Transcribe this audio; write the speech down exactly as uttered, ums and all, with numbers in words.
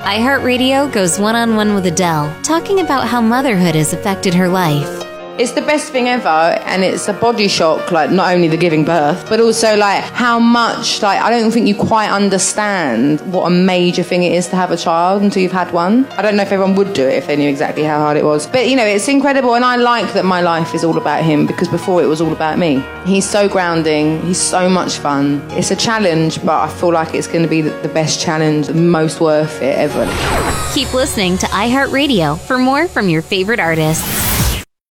iHeartRadio goes one-on-one with Adele, talking about how motherhood has affected her life. It's the best thing ever, and it's a body shock, like not only the giving birth, but also like how much, like I don't think you quite understand what a major thing it is to have a child until you've had one. I don't know if everyone would do it if they knew exactly how hard it was. But you know, it's incredible, and I like that my life is all about him, because before it was all about me. He's so grounding, he's so much fun. It's a challenge, but I feel like it's going to be the best challenge, the most worth it ever. Keep listening to iHeartRadio for more from your favorite artists.